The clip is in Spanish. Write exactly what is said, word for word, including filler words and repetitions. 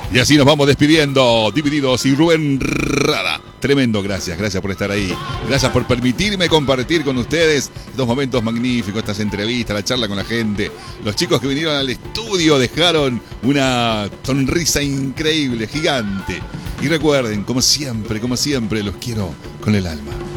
Y así nos vamos despidiendo, Divididos y Rubén Rada. Tremendo, gracias, gracias por estar ahí. Gracias por permitirme compartir con ustedes estos momentos magníficos, estas entrevistas, la charla con la gente. Los chicos que vinieron al estudio dejaron una sonrisa increíble, gigante. Y recuerden, como siempre, como siempre, los quiero con el alma.